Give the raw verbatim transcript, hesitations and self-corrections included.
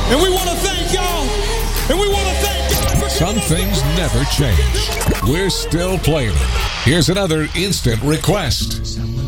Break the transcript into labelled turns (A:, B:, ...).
A: And we want to thank y'all. And we want to thank y'all.
B: Some things never change. We're still playing them. Here's another instant request.